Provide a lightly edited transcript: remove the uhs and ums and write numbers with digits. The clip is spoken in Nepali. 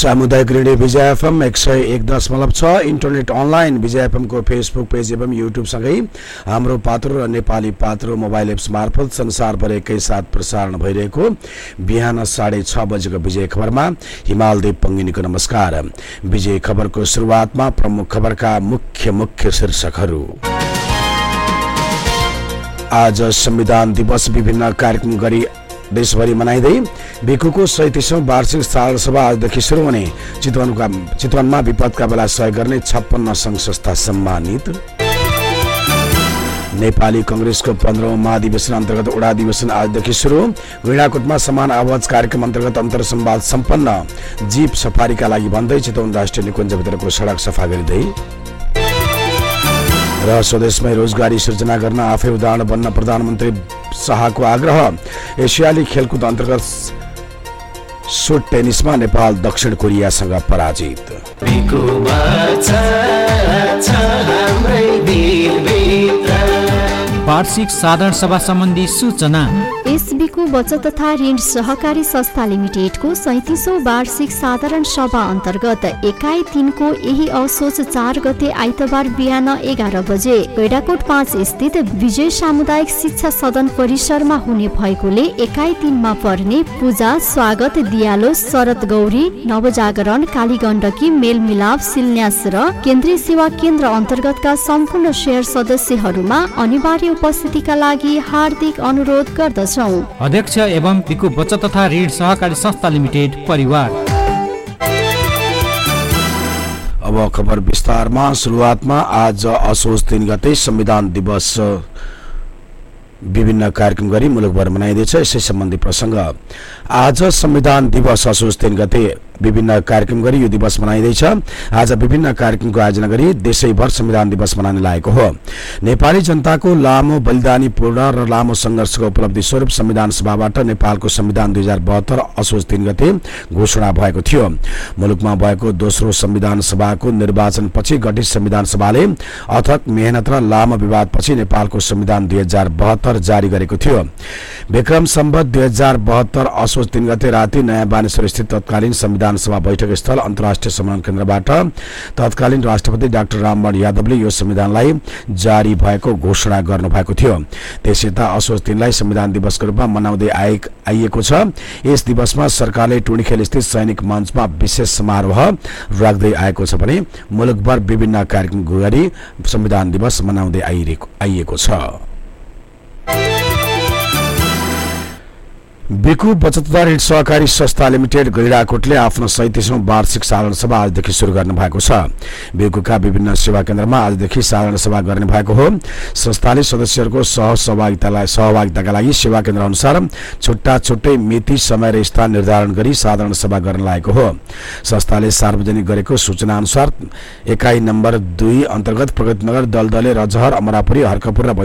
सामुदायिक रेडियो विजय एफएम 101.6 इन्टरनेट अनलाइन विजय एफएम को फेसबुक पेज एवं युट्युब सँगै हाम्रो पात्रो र नेपाली पात्रो मोबाइल एप्स मार्फत संसारभर एकैसाथ प्रसारण भइरहेको बिहान 6:30 बजेको विजय खबरमा हिमालदेव पंगिनीको नमस्कार। विजय खबरको सुरुवातमा प्रमुख खबरका मुख्य शीर्षकहरू। आज संविधान दिवस विभिन्न कार्यक्रम गरी देशभरि मनाइँदै भिकुको 37औं वार्षिक साधारण सभा आजदेखि सुरु हुने। चितवनमा विपदका बेला सहयोग गर्ने 56 संघ संस्था सम्मानित। नेपाली कांग्रेसको 15औं महाधिवेशन अन्तर्गत ओडा अधिवेशन आजदेखि सुरु। गैंडाकोटमा समान आवाज कार्यक्रम अन्तर्गत अन्तरसंवाद सम्पन्न। जीप सफारीका लागि भन्दै चितवन राष्ट्रिय निकुञ्जभित्रको सडक सफा गरिँदै र स्वदेशमै रोजगारी सृजना गर्न आफै उदाहरण बन्न प्रधानमन्त्री शाहको आग्रह। एसियाली खेलकुद अन्तर्गत सुट टेनिसमा नेपाल दक्षिण कोरियासँग पराजित। वार्षिक साधारण सभा सम्बन्धी सूचना। एसबीको बचत तथा ऋण सहकारी संस्था लिमिटेडको 37औं वार्षिक साधारण सभा अन्तर्गत एकाइ 3 को यही असोज 4 गते आइतबार बिहान 11 बजे गैंडाकोट 5 स्थित विजय सामुदायिक शिक्षा सदन परिसरमा हुने भएकोले एकाइ 3 मा पर्ने पूजा, स्वागत, दियालो, शरद गौरी, नवजागरण, कालीगण्डकी, मेलमिलाप, शिलान्यास र केन्द्रीय सेवा केन्द्र अन्तर्गतका सम्पूर्ण शेयर सदस्यहरूमा अनिवार्य उपस्थितिका लागि हार्दिक अनुरोध गर्दछौं। अध्यक्ष एवं भिकु बचत तथा ऋण सहकारी संस्था लिमिटेड परिवार। अब खबर विस्तारमा। सुरुवातमा आज असोज 3 गते संविधान दिवस विभिन्न कार्यक्रम गरी मुलुकभर मनाइँदैछ। यसै सम्बन्धी प्रसंग। आज संविधान दिवस असोज 3 गते विभिन्न कार्यक्रम गरी यो दिवस मनाइँदैछ। आज विभिन्न कार्यक्रमको आयोजना गरी देशैभर संविधान दिवस मनाउने लागेको हो। नेपाली जनताको लामो बलिदानीपूर्ण र लामो संघर्षको उपलब्धि स्वरूप संविधान सभाबाट नेपालको संविधान 2072 असोज 3 गते घोषणा भएको थियो। मुलुकमा भएको दोस्रो संविधान सभाको निर्वाचनपछि गठित संविधान सभाले अथक मेहनत र लामो विवादपछि नेपालको संविधान 2072 जारी गरेको थियो। विक्रम सम्वत 2072 असोज 3 गते राति नयाँ बानेश्वर स्थित तत्कालीन संविधान सभा बैठक स्थल अन्तर्राष्ट्रिय सम्मेलन केन्द्रबाट तत्कालीन राष्ट्रपति डाक्टर रामवरण यादवले यो संविधानलाई जारी भएको घोषणा गर्नुभएको थियो। त्यसयता असोज 3 लाई संविधान दिवसको रूपमा मनाउँदै आइएको छ। यस दिवसमा सरकारले टुणीखेल स्थित सैनिक मञ्चमा विशेष समारोह राख्दै आएको छ भने मुलुकभर विभिन्न कार्यक्रम गरी संविधान दिवस मनाउँदै आइएको छ। भिकु बचत तथा ऋण सहकारी संस्था लिमिटेड गैंडाकोटले आफ्नो 37औं वार्षिक साधारण सभा आजदेखि सुरु गर्न भएको छ। भिकुका विभिन्न सेवा केन्द्रमा आजदेखि साधारण सभा गर्ने भएको हो। संस्थाले सदस्यहरूको सहभागिताका लागि सेवा केन्द्र अनुसार छुट्टै मिति, समय र स्थान निर्धारण गरी साधारण सभा गर्न लागेको हो। संस्थाले सार्वजनिक गरेको सूचना अनुसार एकाइ नम्बर 2 अन्तर्गत प्रगतिनगर, दलदले, रजहर, अमरापुरी, हर्कपुर र